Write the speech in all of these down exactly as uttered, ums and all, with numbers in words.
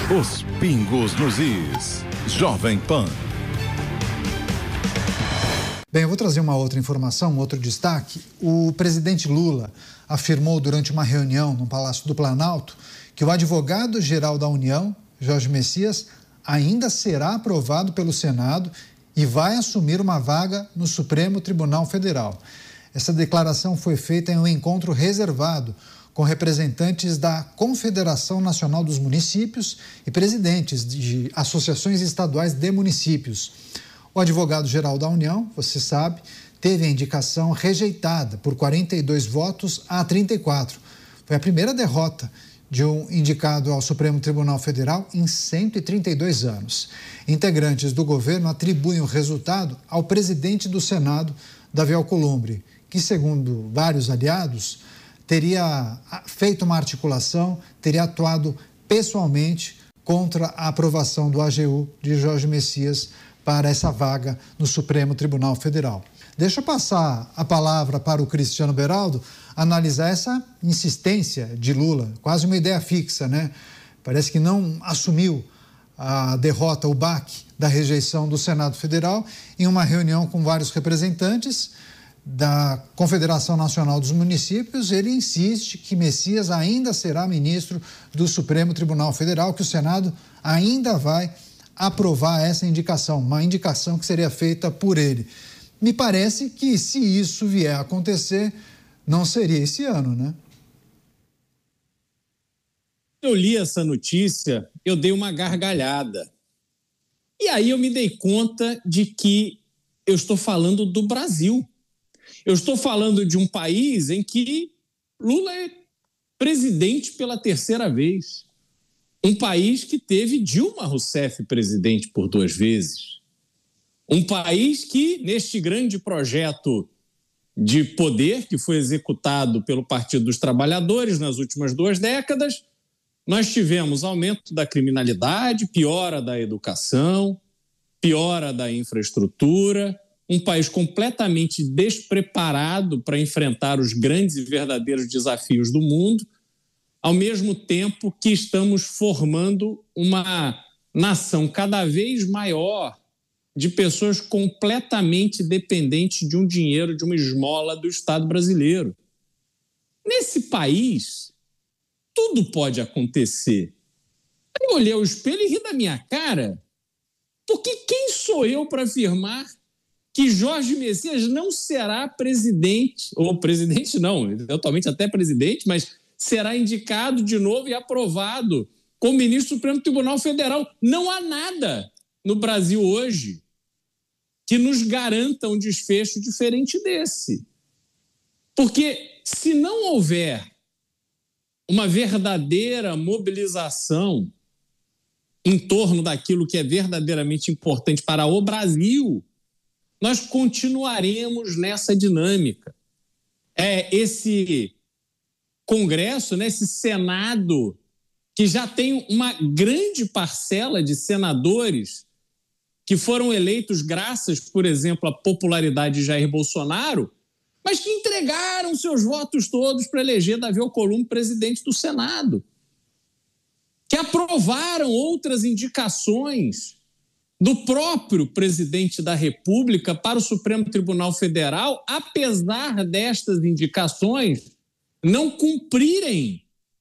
Os pingos nos is. Jovem Pan. Bem, eu vou trazer uma outra informação, um outro destaque. O presidente Lula afirmou durante uma reunião no Palácio do Planalto que o advogado-geral da União, Jorge Messias, ainda será aprovado pelo Senado e vai assumir uma vaga no Supremo Tribunal Federal. Essa declaração foi feita em um encontro reservado com representantes da Confederação Nacional dos Municípios e presidentes de associações estaduais de municípios. O advogado-geral da União, você sabe, teve a indicação rejeitada por quarenta e dois votos a trinta e quatro. Foi a primeira derrota de um indicado ao Supremo Tribunal Federal em cento e trinta e dois anos. Integrantes do governo atribuem o resultado ao presidente do Senado, Davi Alcolumbre, que, segundo vários aliados, teria feito uma articulação, teria atuado pessoalmente contra a aprovação do A G U de Jorge Messias para essa vaga no Supremo Tribunal Federal. Deixa eu passar a palavra para o Cristiano Beraldo analisar essa insistência de Lula, quase uma ideia fixa, né? Parece que não assumiu a derrota, o baque da rejeição do Senado Federal em uma reunião com vários representantes da Confederação Nacional dos Municípios. Ele insiste que Messias ainda será ministro do Supremo Tribunal Federal, que o Senado ainda vai aprovar essa indicação, uma indicação que seria feita por ele. Me parece que, se isso vier a acontecer, não seria esse ano, né? Eu li essa notícia, eu dei uma gargalhada. E aí eu me dei conta de que eu estou falando do Brasil. Eu estou falando de um país em que Lula é presidente pela terceira vez. Um país que teve Dilma Rousseff presidente por duas vezes. Um país que, neste grande projeto de poder que foi executado pelo Partido dos Trabalhadores nas últimas duas décadas, nós tivemos aumento da criminalidade, piora da educação, piora da infraestrutura, um país completamente despreparado para enfrentar os grandes e verdadeiros desafios do mundo, ao mesmo tempo que estamos formando uma nação cada vez maior de pessoas completamente dependentes de um dinheiro, de uma esmola do Estado brasileiro. Nesse país, tudo pode acontecer. Eu olhei ao espelho e ri da minha cara, porque quem sou eu para afirmar que Jorge Messias não será presidente, ou presidente não, eventualmente até presidente, mas será indicado de novo e aprovado como ministro do Supremo Tribunal Federal. Não há nada no Brasil hoje que nos garanta um desfecho diferente desse. Porque se não houver uma verdadeira mobilização em torno daquilo que é verdadeiramente importante para o Brasil, nós continuaremos nessa dinâmica. É esse Congresso, né, esse Senado, que já tem uma grande parcela de senadores que foram eleitos graças, por exemplo, à popularidade de Jair Bolsonaro, mas que entregaram seus votos todos para eleger Davi Alcolumbre presidente do Senado, que aprovaram outras indicações do próprio presidente da República para o Supremo Tribunal Federal, apesar destas indicações não cumprirem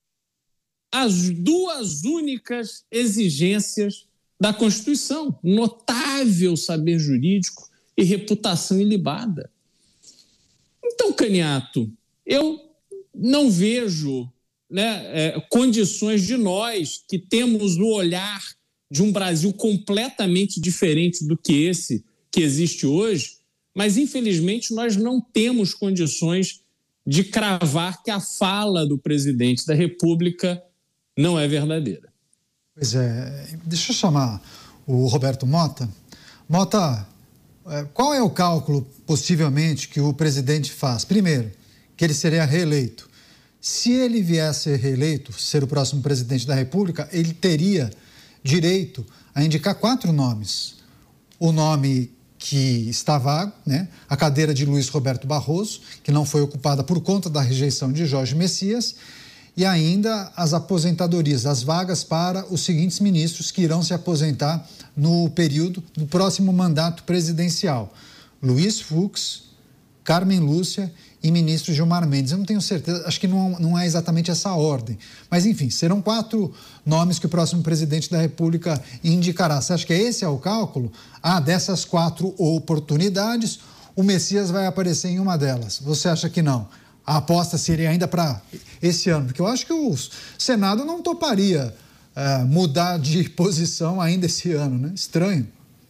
as duas únicas exigências da Constituição: notável saber jurídico e reputação ilibada. Então, Caniato, eu não vejo, né, é, condições de nós que temos o olhar de um Brasil completamente diferente do que esse que existe hoje, mas, infelizmente, nós não temos condições de cravar que a fala do presidente da República não é verdadeira. Pois é, deixa eu chamar o Roberto Mota. Mota, qual é o cálculo, possivelmente, que o presidente faz? Primeiro, que ele seria reeleito. Se ele viesse a ser reeleito, ser o próximo presidente da República, ele teria direito a indicar quatro nomes. O nome que está vago, né? A cadeira de Luiz Roberto Barroso, que não foi ocupada por conta da rejeição de Jorge Messias, e ainda as aposentadorias, as vagas para os seguintes ministros que irão se aposentar no período do próximo mandato presidencial: Luiz Fux, Carmen Lúcia e ministro Gilmar Mendes. Eu não tenho certeza, acho que não, não é exatamente essa ordem. Mas, enfim, serão quatro nomes que o próximo presidente da República indicará. Você acha que esse é o cálculo? Ah, dessas quatro oportunidades, o Messias vai aparecer em uma delas. Você acha que não? A aposta seria ainda para esse ano, porque eu acho que o Senado não toparia uh, mudar de posição ainda esse ano, né? Estranho.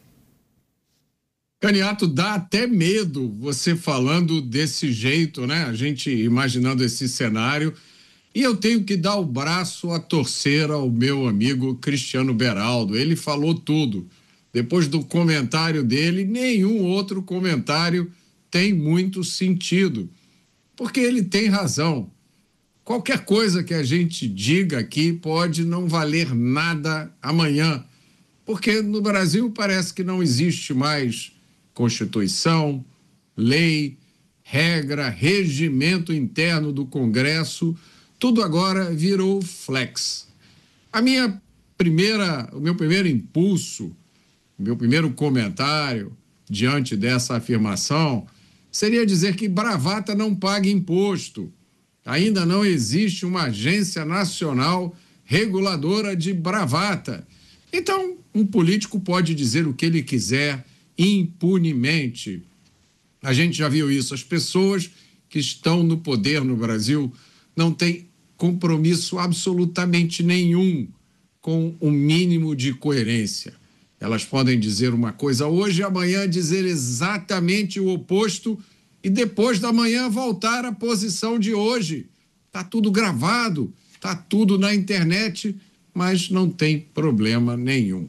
Caniato, dá até medo você falando desse jeito, né? A gente imaginando esse cenário. E eu tenho que dar o braço a torcer ao meu amigo Cristiano Beraldo. Ele falou tudo. Depois do comentário dele, nenhum outro comentário tem muito sentido. Porque ele tem razão. Qualquer coisa que a gente diga aqui pode não valer nada amanhã. Porque no Brasil parece que não existe mais Constituição, lei, regra, regimento interno do Congresso, tudo agora virou flex. A minha primeira, o meu primeiro impulso, o meu primeiro comentário diante dessa afirmação seria dizer que bravata não paga imposto. Ainda não existe uma agência nacional reguladora de bravata. Então, um político pode dizer o que ele quiser impunemente. A gente já viu isso. As pessoas que estão no poder no Brasil não têm compromisso absolutamente nenhum com o mínimo de coerência. Elas podem dizer uma coisa hoje, amanhã dizer exatamente o oposto e depois da manhã voltar à posição de hoje. Está tudo gravado, está tudo na internet, mas não tem problema nenhum.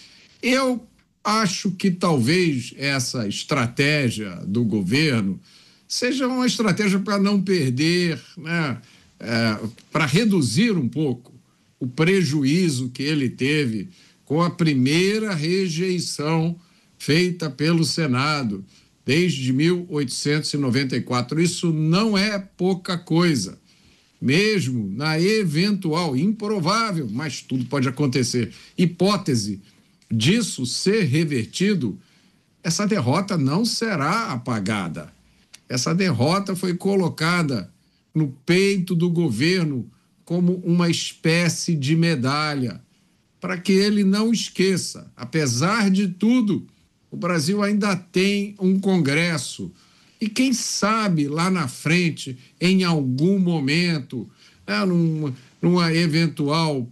Eu acho que talvez essa estratégia do governo seja uma estratégia para não perder, né, é, para reduzir um pouco o prejuízo que ele teve com a primeira rejeição feita pelo Senado desde mil oitocentos e noventa e quatro. Isso não é pouca coisa. Mesmo na eventual, improvável, mas tudo pode acontecer, hipótese disso ser revertido, essa derrota não será apagada. Essa derrota foi colocada no peito do governo como uma espécie de medalha, para que ele não esqueça. Apesar de tudo, o Brasil ainda tem um Congresso. E quem sabe lá na frente, em algum momento, né, numa, numa eventual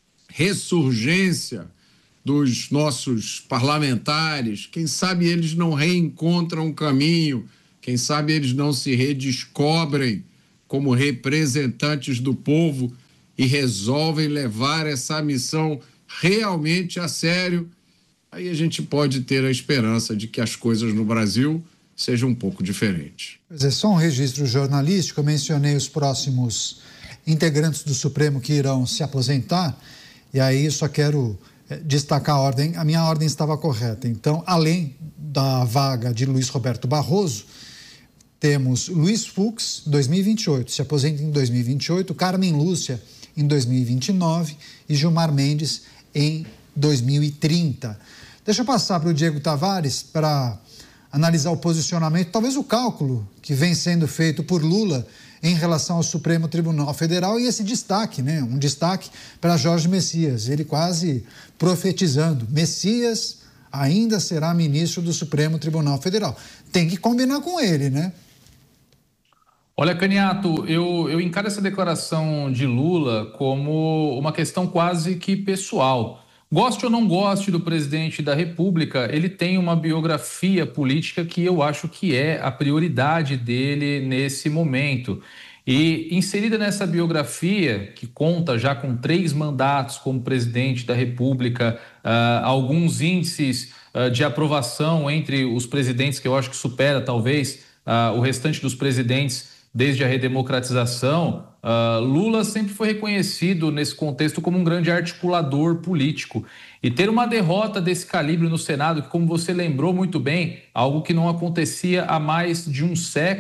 ressurgência dos nossos parlamentares, quem sabe eles não reencontram um caminho, quem sabe eles não se redescobrem como representantes do povo e resolvem levar essa missão realmente a sério. Aí a gente pode ter a esperança de que as coisas no Brasil sejam um pouco diferentes. Pois é, só um registro jornalístico, eu mencionei os próximos integrantes do Supremo que irão se aposentar, e aí só quero destacar a ordem, a minha ordem estava correta. Então, além da vaga de Luiz Roberto Barroso, temos Luiz Fux, dois mil e vinte e oito, se aposenta em dois mil e vinte e oito, Carmen Lúcia em dois mil e vinte e nove e Gilmar Mendes em dois mil e trinta. Deixa eu passar para o Diego Tavares para analisar o posicionamento, talvez o cálculo que vem sendo feito por Lula em relação ao Supremo Tribunal Federal e esse destaque, né? Um destaque para Jorge Messias, ele quase profetizando, Messias ainda será ministro do Supremo Tribunal Federal. Tem que combinar com ele, né? Olha, Caniato, eu, eu encaro essa declaração de Lula como uma questão quase que pessoal. Goste ou não goste do presidente da República, ele tem uma biografia política que eu acho que é a prioridade dele nesse momento. E inserida nessa biografia, que conta já com três mandatos como presidente da República, uh, alguns índices uh, de aprovação entre os presidentes que eu acho que supera talvez uh, o restante dos presidentes desde a redemocratização, uh, Lula sempre foi reconhecido nesse contexto como um grande articulador político. E ter uma derrota desse calibre no Senado, que, como você lembrou muito bem, algo que não acontecia há mais de um século,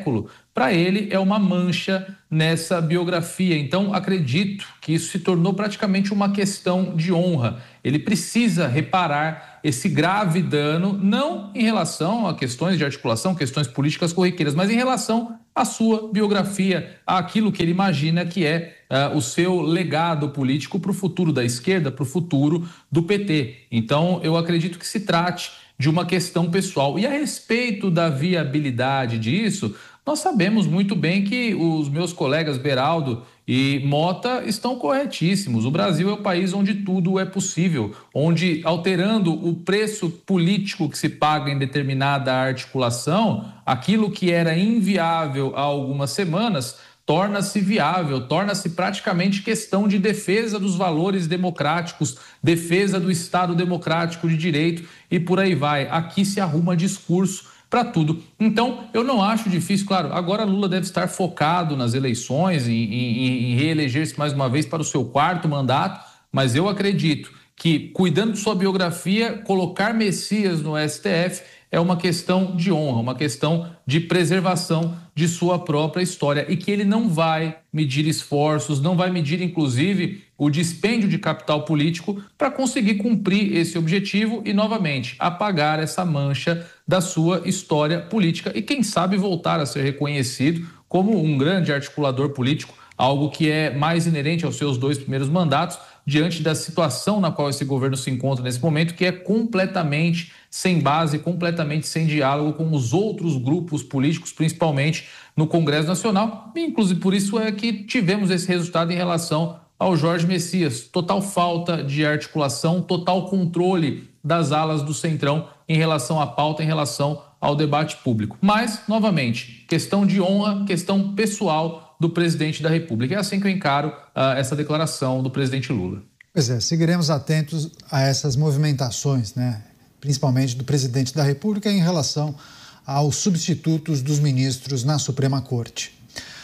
para ele é uma mancha nessa biografia. Então, acredito que isso se tornou praticamente uma questão de honra. Ele precisa reparar esse grave dano, não em relação a questões de articulação, questões políticas corriqueiras, mas em relação à sua biografia, àquilo que ele imagina que é uh, o seu legado político para o futuro da esquerda, para o futuro do P T. Então, eu acredito que se trate de uma questão pessoal. E a respeito da viabilidade disso, nós sabemos muito bem que os meus colegas Beraldo e Mota estão corretíssimos. O Brasil é o país onde tudo é possível, onde, alterando o preço político que se paga em determinada articulação, aquilo que era inviável há algumas semanas torna-se viável, torna-se praticamente questão de defesa dos valores democráticos, defesa do Estado democrático de direito e por aí vai. Aqui se arruma discurso para tudo. Então, eu não acho difícil, claro, agora Lula deve estar focado nas eleições, em, em, em reeleger-se mais uma vez para o seu quarto mandato, mas eu acredito que, cuidando de sua biografia, colocar Messias no S T F é uma questão de honra, uma questão de preservação de sua própria história e que ele não vai medir esforços, não vai medir, inclusive, o dispêndio de capital político para conseguir cumprir esse objetivo e, novamente, apagar essa mancha da sua história política e, quem sabe, voltar a ser reconhecido como um grande articulador político, algo que é mais inerente aos seus dois primeiros mandatos, diante da situação na qual esse governo se encontra nesse momento, que é completamente sem base, completamente sem diálogo com os outros grupos políticos, principalmente no Congresso Nacional. E, inclusive, por isso é que tivemos esse resultado em relação ao Jorge Messias. Total falta de articulação, total controle das alas do Centrão em relação à pauta, em relação ao debate público. Mas, novamente, questão de honra, questão pessoal do presidente da República. É assim que eu encaro uh, essa declaração do presidente Lula. Pois é, seguiremos atentos a essas movimentações, né? Principalmente do presidente da República em relação aos substitutos dos ministros na Suprema Corte.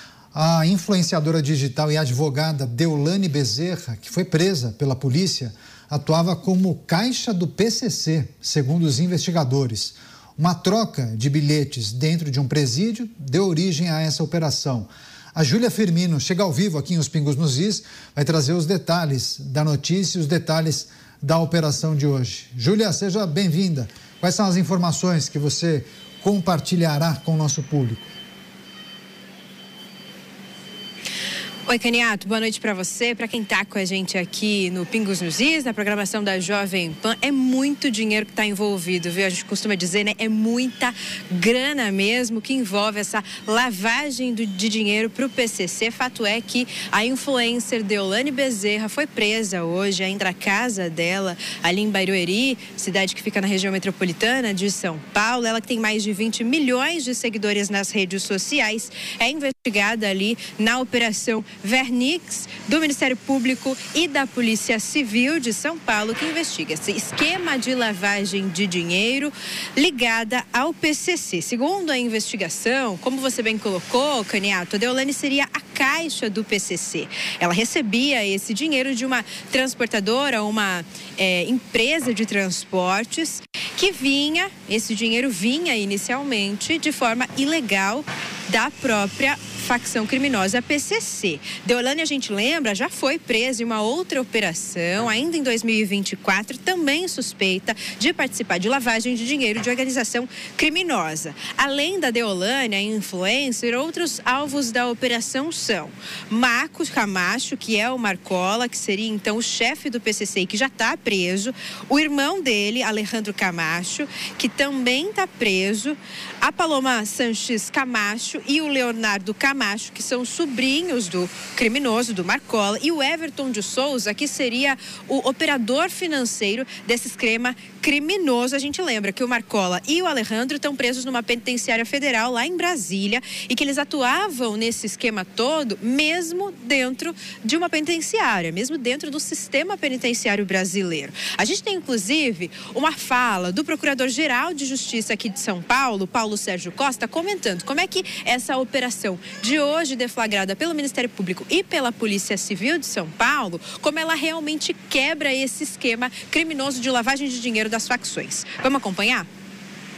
A influenciadora digital e advogada Deolane Bezerra, que foi presa pela polícia, atuava como caixa do P C C, segundo os investigadores. Uma troca de bilhetes dentro de um presídio deu origem a essa operação. A Júlia Firmino chega ao vivo aqui em Os Pingos nos Is, vai trazer os detalhes da notícia e os detalhes da operação de hoje. Júlia, seja bem-vinda. Quais são as informações que você compartilhará com o nosso público? Oi, Caniato, boa noite para você, para quem está com a gente aqui no Pingos nos Is, na programação da Jovem Pan. É muito dinheiro que está envolvido, viu? A gente costuma dizer, né? É muita grana mesmo que envolve essa lavagem do, de dinheiro para o P C C. Fato é que a influencer Deolane Bezerra foi presa hoje, ainda na casa dela, ali em Barueri, cidade que fica na região metropolitana de São Paulo. Ela que tem mais de vinte milhões de seguidores nas redes sociais, é investigada ali na operação Vernix, do Ministério Público e da Polícia Civil de São Paulo, que investiga esse esquema de lavagem de dinheiro ligada ao P C C. Segundo a investigação, como você bem colocou, Caniato, a Deolane seria a caixa do P C C. Ela recebia esse dinheiro de uma transportadora, uma é, empresa de transportes, que vinha, esse dinheiro vinha inicialmente de forma ilegal da própria facção criminosa P C C. Deolane, a gente lembra, já foi presa em uma outra operação, ainda em dois mil e vinte e quatro, também suspeita de participar de lavagem de dinheiro de organização criminosa. Além da Deolane, a influencer, outros alvos da operação são Marcos Camacho, que é o Marcola, que seria então o chefe do P C C e que já está preso, o irmão dele, Alejandro Camacho, que também está preso, a Paloma Sanches Camacho e o Leonardo Camacho, que são sobrinhos do criminoso, do Marcola, e o Everton de Souza, que seria o operador financeiro desse esquema criminoso. A gente lembra que o Marcola e o Alejandro estão presos numa penitenciária federal lá em Brasília e que eles atuavam nesse esquema todo mesmo dentro de uma penitenciária, mesmo dentro do sistema penitenciário brasileiro. A gente tem, inclusive, uma fala do Procurador-Geral de Justiça aqui de São Paulo, Paulo Sérgio Costa, comentando como é que essa operação de hoje, deflagrada pelo Ministério Público e pela Polícia Civil de São Paulo, como ela realmente quebra esse esquema criminoso de lavagem de dinheiro das facções. Vamos acompanhar?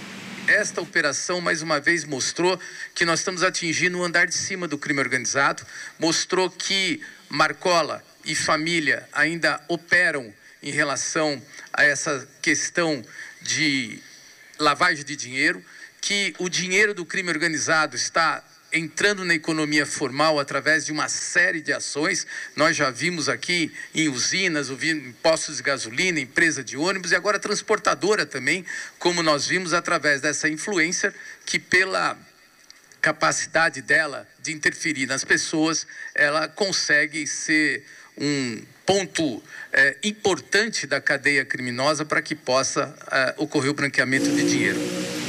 esta operação, mais uma vez, mostrou que nós estamos atingindo o andar de cima do crime organizado, mostrou que Marcola e família ainda operam em relação a essa questão de lavagem de dinheiro, que o dinheiro do crime organizado está entrando na economia formal através de uma série de ações. Nós já vimos aqui em usinas, em postos de gasolina, empresa de ônibus e agora transportadora também, como nós vimos através dessa influencer que, pela capacidade dela de interferir nas pessoas, ela consegue ser um ponto é, importante da cadeia criminosa para que possa é, ocorrer o branqueamento de dinheiro.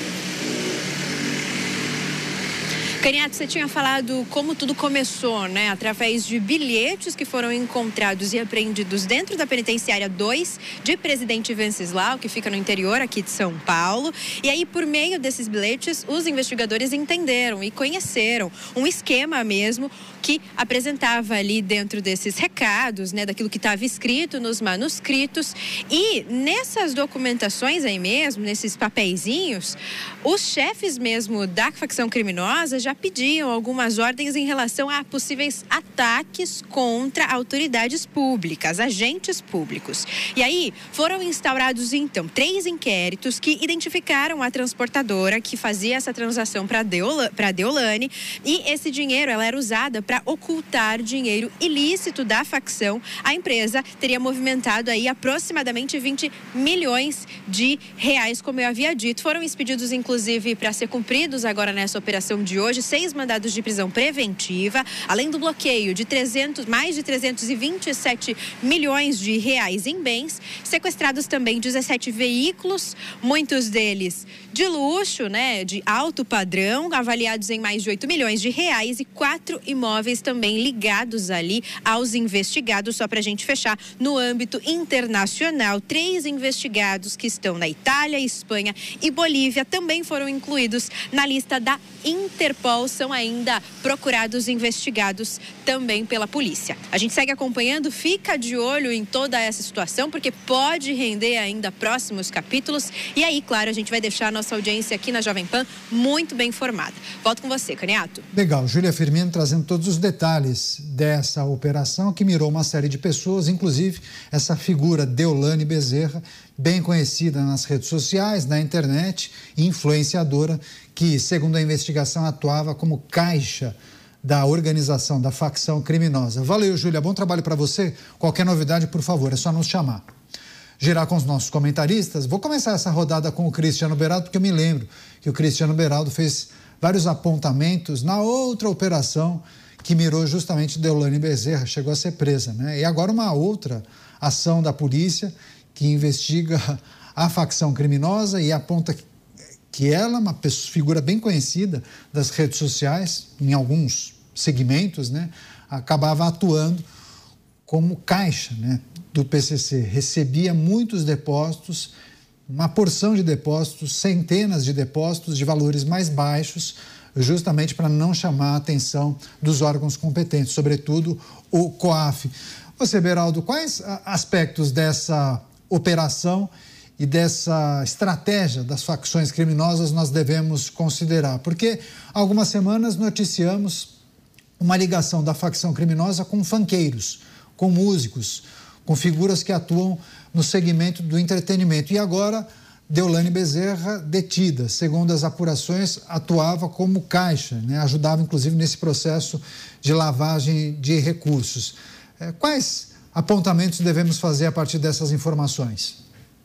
Caniato, você tinha falado como tudo começou, né? Através de bilhetes que foram encontrados e apreendidos dentro da penitenciária dois de Presidente Venceslau, que fica no interior aqui de São Paulo. E aí, por meio desses bilhetes, os investigadores entenderam e conheceram um esquema mesmo que apresentava ali dentro desses recados, né? Daquilo que estava escrito nos manuscritos. E nessas documentações aí mesmo, nesses papeizinhos, os chefes mesmo da facção criminosa já pediam algumas ordens em relação a possíveis ataques contra autoridades públicas, agentes públicos. E aí foram instaurados, então, três inquéritos que identificaram a transportadora que fazia essa transação para a Deolane, e esse dinheiro ela era usada para ocultar dinheiro ilícito da facção. A empresa teria movimentado aí aproximadamente vinte milhões de reais, como eu havia dito. Foram expedidos, inclusive, para ser cumpridos agora nessa operação de hoje, seis mandados de prisão preventiva, além do bloqueio de trezentos, mais de trezentos e vinte e sete milhões de reais em bens, sequestrados também dezessete veículos, muitos deles de luxo, né, de alto padrão, avaliados em mais de oito milhões de reais, e quatro imóveis também ligados ali aos investigados. Só para a gente fechar, no âmbito internacional, três investigados que estão na Itália, Espanha e Bolívia também foram incluídos na lista da Interpol, são ainda procurados e investigados também pela polícia. A gente segue acompanhando, fica de olho em toda essa situação, porque pode render ainda próximos capítulos. E aí, claro, a gente vai deixar a nossa audiência aqui na Jovem Pan muito bem informada. Volto com você, Caniato. Legal, Júlia Firmino trazendo todos os detalhes dessa operação que mirou uma série de pessoas, inclusive essa figura Deolane Bezerra, bem conhecida nas redes sociais, na internet, influenciadora, que, segundo a investigação, atuava como caixa da organização, da facção criminosa. Valeu, Júlia, bom trabalho para você. Qualquer novidade, por favor, é só nos chamar. Girar com os nossos comentaristas. Vou começar essa rodada com o Cristiano Beraldo, porque eu me lembro que o Cristiano Beraldo fez vários apontamentos na outra operação que mirou justamente Deolane Bezerra, chegou a ser presa, né? E agora uma outra ação da polícia que investiga a facção criminosa e aponta que ela, uma pessoa, figura bem conhecida das redes sociais, em alguns segmentos, né, acabava atuando como caixa, né, do P C C. Recebia muitos depósitos, uma porção de depósitos, centenas de depósitos de valores mais baixos, justamente para não chamar a atenção dos órgãos competentes, sobretudo o COAF. Você, Beraldo, quais aspectos dessa operação e dessa estratégia das facções criminosas nós devemos considerar? Porque há algumas semanas noticiamos uma ligação da facção criminosa com funkeiros, com músicos, com figuras que atuam no segmento do entretenimento. E agora, Deolane Bezerra detida. Segundo as apurações, atuava como caixa, né? Ajudava, inclusive, nesse processo de lavagem de recursos. É, quais apontamentos devemos fazer a partir dessas informações?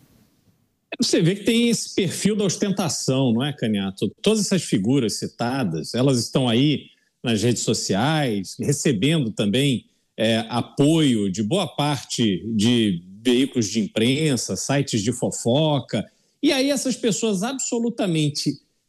Você vê que tem esse perfil da ostentação, não é, Caniato? Todas essas figuras citadas, elas estão aí nas redes sociais, recebendo também é, apoio de boa parte de veículos de imprensa, sites de fofoca. E aí essas pessoas absolutamente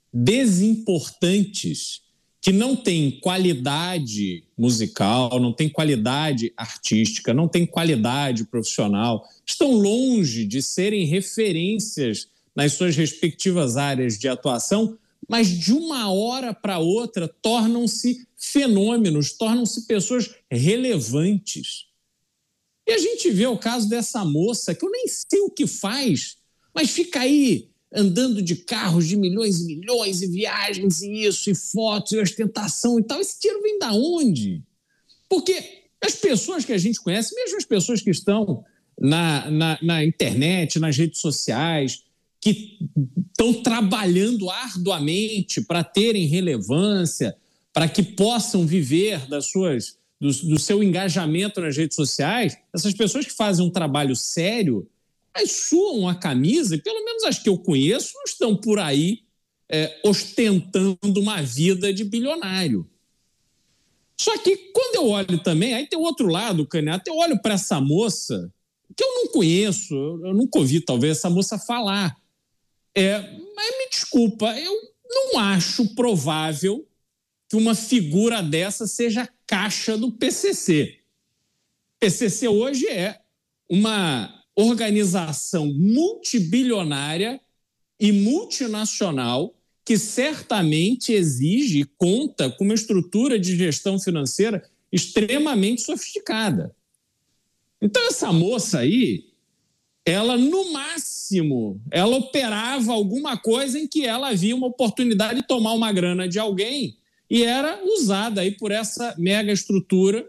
desimportantes, que não têm qualidade musical, não têm qualidade artística, não têm qualidade profissional, estão longe de serem referências nas suas respectivas áreas de atuação, mas de uma hora para outra tornam-se fenômenos, tornam-se pessoas relevantes. E a gente vê o caso dessa moça, que eu nem sei o que faz, mas fica aí andando de carros de milhões e milhões, e viagens, e isso, e fotos, e ostentação e tal. Esse dinheiro vem da onde? Porque as pessoas que a gente conhece, mesmo as pessoas que estão na, na, na internet, nas redes sociais, que estão trabalhando arduamente para terem relevância, para que possam viver das suas, do, do seu engajamento nas redes sociais, essas pessoas que fazem um trabalho sério, elas suam a camisa, e pelo menos as que eu conheço, não estão por aí é, ostentando uma vida de bilionário. Só que quando eu olho também, aí tem o outro lado, Canhato, eu olho para essa moça, que eu não conheço, eu nunca ouvi talvez essa moça falar. É, mas me desculpa, eu não acho provável que uma figura dessa seja caixa do P C C. P C C hoje é uma organização multibilionária e multinacional que certamente exige e conta com uma estrutura de gestão financeira extremamente sofisticada. Então, essa moça aí, ela, no máximo, ela operava alguma coisa em que ela havia uma oportunidade de tomar uma grana de alguém e era usada aí por essa mega estrutura.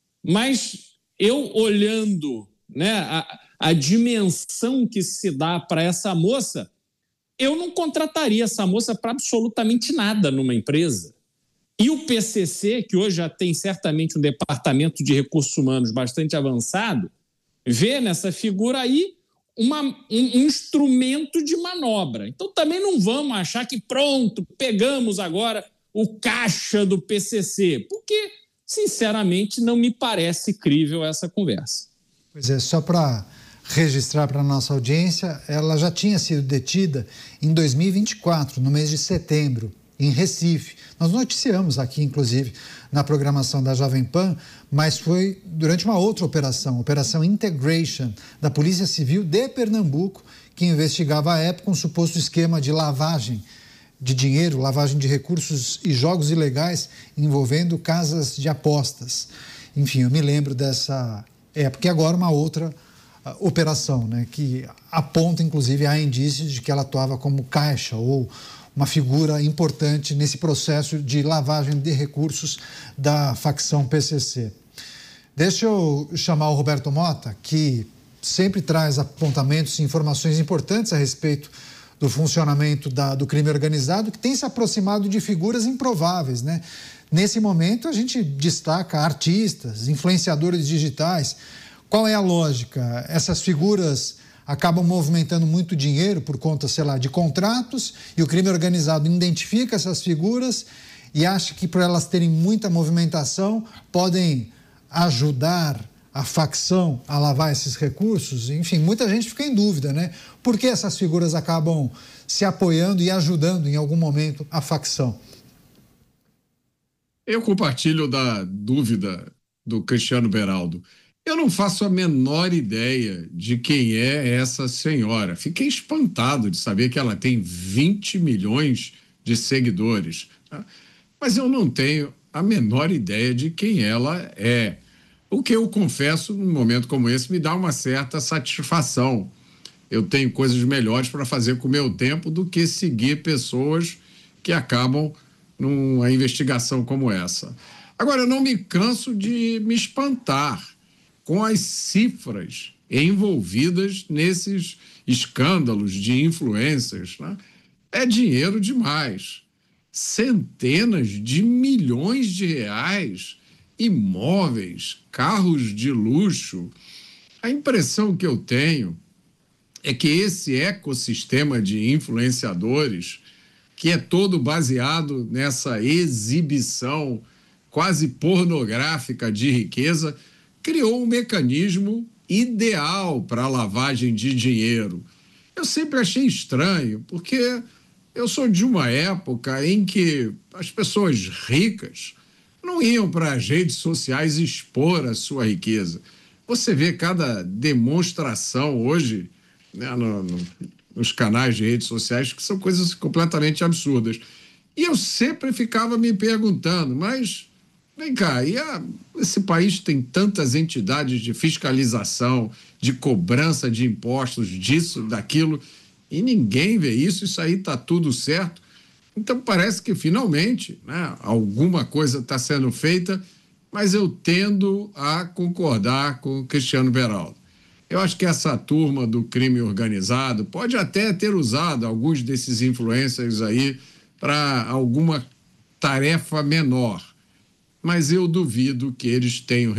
Mas eu, olhando, né, a, a dimensão que se dá para essa moça, eu não contrataria essa moça para absolutamente nada numa empresa. E o P C C, que hoje já tem certamente um departamento de recursos humanos bastante avançado, vê nessa figura aí uma, um, um instrumento de manobra. Então também não vamos achar que pronto, pegamos agora o caixa do P C C, porque, sinceramente, não me parece crível essa conversa. Pois é, só para registrar para a nossa audiência, ela já tinha sido detida em dois mil e vinte e quatro, no mês de setembro, em Recife. Nós noticiamos aqui, inclusive, na programação da Jovem Pan, mas foi durante uma outra operação, Operação Integration, da Polícia Civil de Pernambuco, que investigava à época um suposto esquema de lavagem de dinheiro, lavagem de recursos e jogos ilegais envolvendo casas de apostas. Enfim, eu me lembro dessa época. E agora uma outra operação, né, que aponta, inclusive, há indícios de que ela atuava como caixa ou uma figura importante nesse processo de lavagem de recursos da facção P C C. Deixa eu chamar o Roberto Mota, que sempre traz apontamentos e informações importantes a respeito do funcionamento da, do crime organizado, que tem se aproximado de figuras improváveis, né? Nesse momento, a gente destaca artistas, influenciadores digitais. Qual é a lógica? Essas figuras acabam movimentando muito dinheiro por conta, sei lá, de contratos, e o crime organizado identifica essas figuras e acha que, por elas terem muita movimentação, podem ajudar a facção a lavar esses recursos. Enfim, muita gente fica em dúvida, né? Por que essas figuras acabam se apoiando e ajudando em algum momento a facção? Eu compartilho da dúvida do Cristiano Beraldo. Eu não faço a menor ideia de quem é essa senhora. Fiquei espantado de saber que ela tem vinte milhões de seguidores. Tá? Mas eu não tenho a menor ideia de quem ela é. O que eu confesso, num momento como esse, me dá uma certa satisfação. Eu tenho coisas melhores para fazer com o meu tempo do que seguir pessoas que acabam numa investigação como essa. Agora, eu não me canso de me espantar com as cifras envolvidas nesses escândalos de influencers, né? É dinheiro demais. Centenas de milhões de reais, imóveis, carros de luxo. A impressão que eu tenho é que esse ecossistema de influenciadores, que é todo baseado nessa exibição quase pornográfica de riqueza, criou um mecanismo ideal para a lavagem de dinheiro. Eu sempre achei estranho, porque eu sou de uma época em que as pessoas ricas não iam para as redes sociais expor a sua riqueza. Você vê cada demonstração hoje, né, no, no, nos canais de redes sociais, que são coisas completamente absurdas. E eu sempre ficava me perguntando, mas vem cá, e a, esse país tem tantas entidades de fiscalização, de cobrança de impostos, disso, daquilo, E ninguém vê isso, isso aí está tudo certo. Então parece que finalmente, né, alguma coisa está sendo feita, mas eu tendo a concordar com o Cristiano Beraldo. Eu acho que essa turma do crime organizado pode até ter usado alguns desses influencers aí para alguma tarefa menor, mas eu duvido que eles tenham